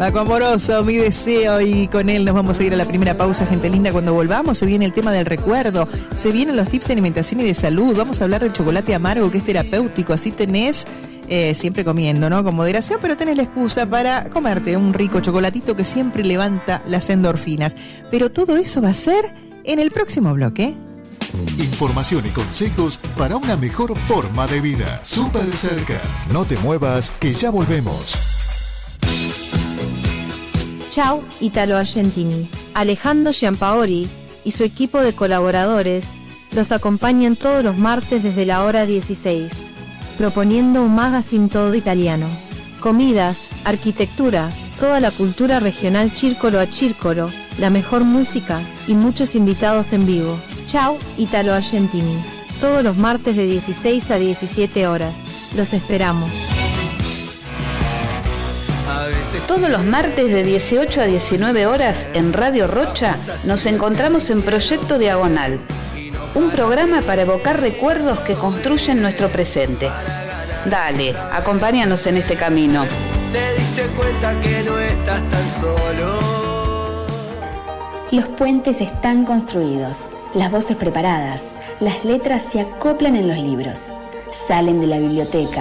Paco Amoroso, mi deseo, y con él nos vamos a ir a la primera pausa, gente linda. Cuando volvamos se viene el tema del recuerdo, se vienen los tips de alimentación y de salud, vamos a hablar del chocolate amargo que es terapéutico, así tenés, siempre comiendo, ¿no? Con moderación, pero tenés la excusa para comerte un rico chocolatito que siempre levanta las endorfinas. Pero todo eso va a ser en el próximo bloque. Información y consejos para una mejor forma de vida. Súper cerca. No te muevas, que ya volvemos. Ciao Italo Argentini. Alejandro Giampaoli y su equipo de colaboradores los acompañan todos los martes desde la hora 16, proponiendo un magazine todo italiano. Comidas, arquitectura, toda la cultura regional círcolo a círcolo, la mejor música y muchos invitados en vivo. Ciao Italo Argentini. Todos los martes de 16 a 17 horas. Los esperamos. Todos los martes de 18 a 19 horas en Radio Rocha nos encontramos en Proyecto Diagonal, un programa para evocar recuerdos que construyen nuestro presente. Dale, acompáñanos en este camino. Te diste cuenta que no estás tan solo. Los puentes están construidos, las voces preparadas, las letras se acoplan en los libros, salen de la biblioteca,